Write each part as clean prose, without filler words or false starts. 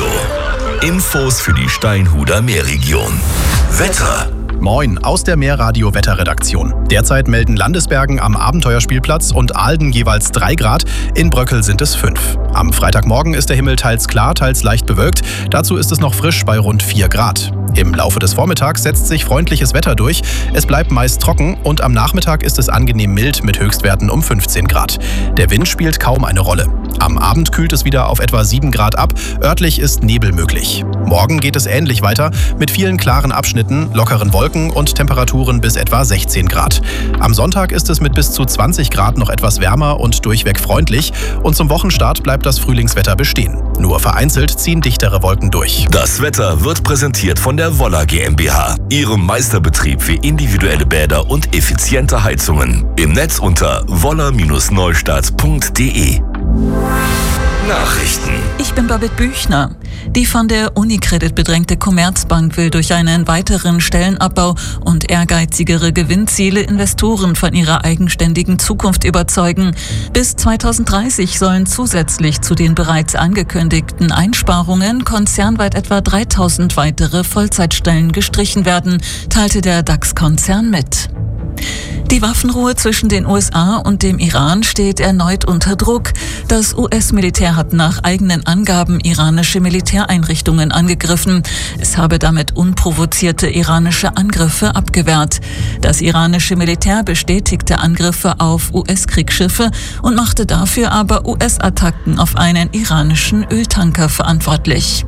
Meerradio. Infos für die Steinhuder Meerregion. Wetter. Moin, aus der Meerradio-Wetterredaktion. Derzeit melden Landesbergen am Abenteuerspielplatz und Ahlden jeweils 3 Grad, in Bröckel sind es 5. Am Freitagmorgen ist der Himmel teils klar, teils leicht bewölkt. Dazu ist es noch frisch bei rund 4 Grad. Im Laufe des Vormittags setzt sich freundliches Wetter durch. Es bleibt meist trocken und am Nachmittag ist es angenehm mild mit Höchstwerten um 15 Grad. Der Wind spielt kaum eine Rolle. Am Abend kühlt es wieder auf etwa 7 Grad ab. Örtlich ist Nebel möglich. Morgen geht es ähnlich weiter mit vielen klaren Abschnitten, lockeren Wolken und Temperaturen bis etwa 16 Grad. Am Sonntag ist es mit bis zu 20 Grad noch etwas wärmer und durchweg freundlich. Und zum Wochenstart bleibt das Frühlingswetter bestehen. Nur vereinzelt ziehen dichtere Wolken durch. Das Wetter wird präsentiert von der Woller GmbH, ihrem Meisterbetrieb für individuelle Bäder und effiziente Heizungen. Im Netz unter woller-neustadt.de. Nachrichten. Ich bin Babette Büchner. Die von der Unicredit bedrängte Commerzbank will durch einen weiteren Stellenabbau und ehrgeizigere Gewinnziele Investoren von ihrer eigenständigen Zukunft überzeugen. Bis 2030 sollen zusätzlich zu den bereits angekündigten Einsparungen konzernweit etwa 3000 weitere Vollzeitstellen gestrichen werden, teilte der DAX-Konzern mit. Die Waffenruhe zwischen den USA und dem Iran steht erneut unter Druck. Das US-Militär hat nach eigenen Angaben iranische Militäreinrichtungen angegriffen. Es habe damit unprovozierte iranische Angriffe abgewehrt. Das iranische Militär bestätigte Angriffe auf US-Kriegsschiffe und machte dafür aber US-Attacken auf einen iranischen Öltanker verantwortlich.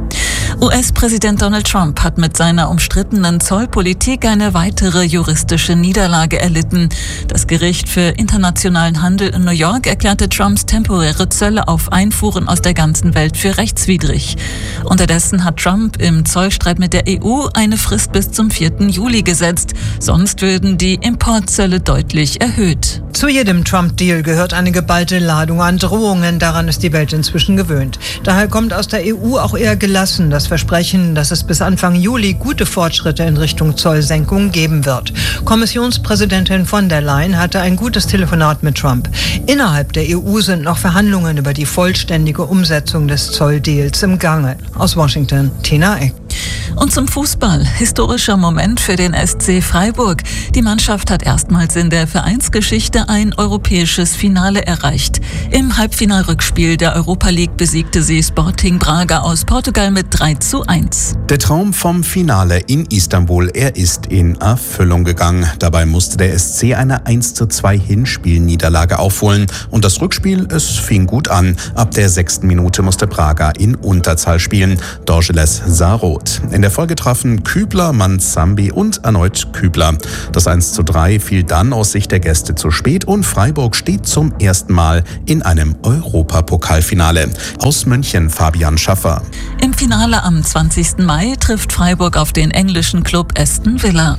US-Präsident Donald Trump hat mit seiner umstrittenen Zollpolitik eine weitere juristische Niederlage erlitten. Das Gericht für internationalen Handel in New York erklärte Trumps temporäre Zölle auf Einfuhren aus der ganzen Welt für rechtswidrig. Unterdessen hat Trump im Zollstreit mit der EU eine Frist bis zum 4. Juli gesetzt. Sonst würden die Importzölle deutlich erhöht. Zu jedem Trump-Deal gehört eine geballte Ladung an Drohungen. Daran ist die Welt inzwischen gewöhnt. Daher kommt aus der EU auch eher gelassen das Versprechen, dass es bis Anfang Juli gute Fortschritte in Richtung Zollsenkung geben wird. Kommissionspräsidentin von der Leyen hatte ein gutes Telefonat mit Trump. Innerhalb der EU sind noch Verhandlungen über die vollständige Umsetzung des Zolldeals im Gange. Aus Washington, Tina Eck. Und zum Fußball. Historischer Moment für den SC Freiburg. Die Mannschaft hat erstmals in der Vereinsgeschichte ein europäisches Finale erreicht. Im Halbfinalrückspiel der Europa League besiegte sie Sporting Braga aus Portugal mit 3:1. Der Traum vom Finale in Istanbul, er ist in Erfüllung gegangen. Dabei musste der SC eine 1:2 Hinspielniederlage aufholen. Und das Rückspiel, es fing gut an. Ab der 6. Minute musste Braga in Unterzahl spielen. Dorgeles sah rot. In der Folge trafen Kübler, Manzambi und erneut Kübler. Das 1:3 fiel dann aus Sicht der Gäste zu spät und Freiburg steht zum ersten Mal in einem Europapokalfinale. Aus München Fabian Schaffer. Im Finale am 20. Mai trifft Freiburg auf den englischen Club Aston Villa.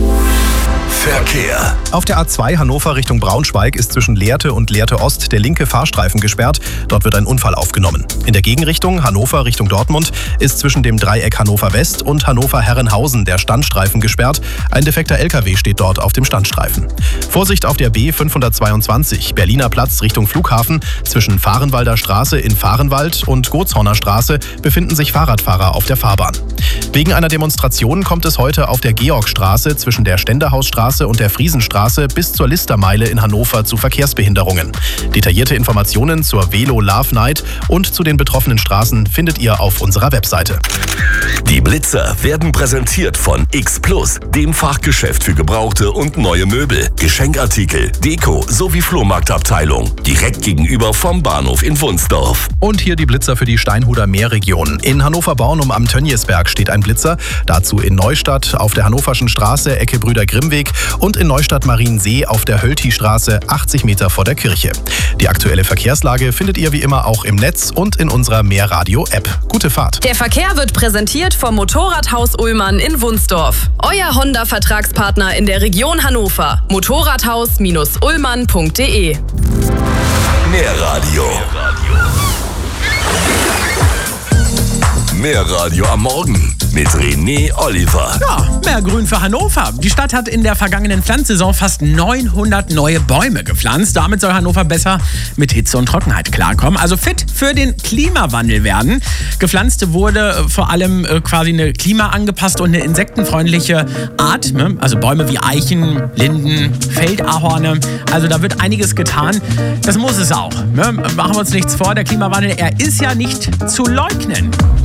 Verkehr. Auf der A2 Hannover Richtung Braunschweig ist zwischen Lehrte und Lehrte Ost der linke Fahrstreifen gesperrt. Dort wird ein Unfall aufgenommen. In der Gegenrichtung Hannover Richtung Dortmund ist zwischen dem Dreieck Hannover West und Hannover Herrenhausen der Standstreifen gesperrt. Ein defekter LKW steht dort auf dem Standstreifen. Vorsicht auf der B522 Berliner Platz Richtung Flughafen. Zwischen Fahrenwalder Straße in Fahrenwald und Gotshorner Straße befinden sich Fahrradfahrer auf der Fahrbahn. Wegen einer Demonstration kommt es heute auf der Georgstraße zwischen der Ständerhausstraße und der Friesenstraße bis zur Listermeile in Hannover zu Verkehrsbehinderungen. Detaillierte Informationen zur Velo Love Night und zu den betroffenen Straßen findet ihr auf unserer Webseite. Die Blitzer werden präsentiert von X Plus, dem Fachgeschäft für gebrauchte und neue Möbel, Geschenkartikel, Deko sowie Flohmarktabteilung. Direkt gegenüber vom Bahnhof in Wunsdorf. Und hier die Blitzer für die Steinhuder Meerregion. In Hannover-Bornum am Tönniesberg steht ein Blitzer. Dazu in Neustadt auf der Hannoverschen Straße, Ecke Brüder Grimmweg und in Neustadt-Mariensee auf der Hölti-Straße 80 Meter vor der Kirche. Die aktuelle Verkehrslage findet ihr wie immer auch im Netz und in unserer Meerradio-App. Gute Fahrt. Der Verkehr wird präsentiert vom Motorradhaus Ullmann in Wunsdorf. Euer Honda-Vertragspartner in der Region Hannover. Motorradhaus-ullmann.de. Mehr Radio am Morgen mit René Oliver. Ja, mehr Grün für Hannover. Die Stadt hat in der vergangenen Pflanzsaison fast 900 neue Bäume gepflanzt. Damit soll Hannover besser mit Hitze und Trockenheit klarkommen. Also fit für den Klimawandel werden. Gepflanzt wurde vor allem quasi eine klimaangepasste und eine insektenfreundliche Art. Also Bäume wie Eichen, Linden, Feldahorne. Also da wird einiges getan. Das muss es auch. Machen wir uns nichts vor. Der Klimawandel, er ist ja nicht zu leugnen.